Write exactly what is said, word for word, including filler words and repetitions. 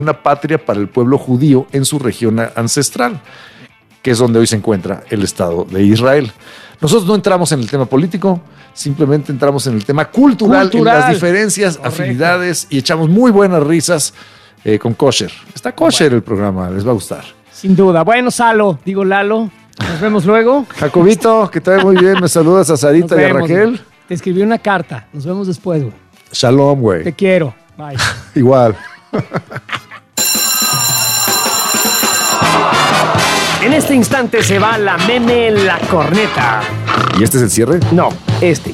una patria para el pueblo judío en su región ancestral, que es donde hoy se encuentra el Estado de Israel. Nosotros no entramos en el tema político, simplemente entramos en el tema cultural, cultural. en las diferencias, Correcto. afinidades, y echamos muy buenas risas eh, con Kosher. Está Kosher bueno. el programa, les va a gustar. Sin duda. Bueno, Salo, digo Lalo, nos vemos luego. Jacobito, que te vaya muy bien, me saludas a Sarita vemos, y a Raquel. Güey. Te escribí una carta, nos vemos después, güey. Shalom, güey. Te quiero, bye. Igual. En este instante se va la Meme La Corneta. ¿Y este es el cierre? No, este.